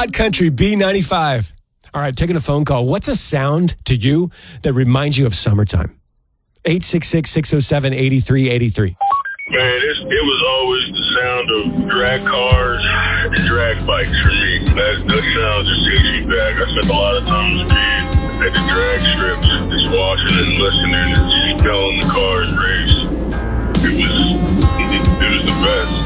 Hot Country B95. All right, taking a phone call. What's a sound to you that reminds you of summertime? 866-607-8383. Man, it was always the sound of drag cars and drag bikes for me. That sound just takes me back. I spent a lot of time as a kid at the drag strips, just watching and listening and just telling the cars race. It was the best.